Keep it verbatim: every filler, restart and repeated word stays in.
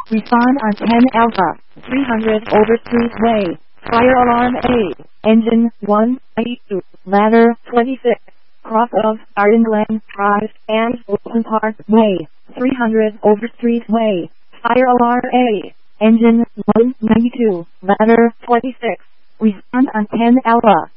Respond on ten Alpha, three hundred Overstreet Way. Fire alarm A. Engine one eighty-two. Ladder twenty-six. Cross of Ironland Drive and Open Park Way. three hundred Overstreet Way. Fire alarm A. Engine one ninety-two. Ladder twenty-six. Respond on ten Alpha.